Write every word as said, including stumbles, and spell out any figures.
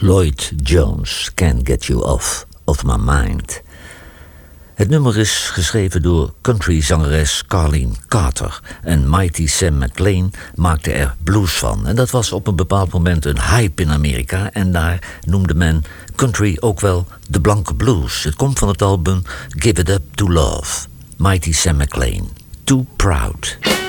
Lloyd Jones, Can't Get You Off of My Mind. Het nummer is geschreven door countryzangeres Carleen Carter. En Mighty Sam McLean maakte er blues van. En dat was op een bepaald moment een hype in Amerika. En daar noemde men country ook wel de blanke blues. Het komt van het album Give It Up to Love. Mighty Sam McLean, Too Proud.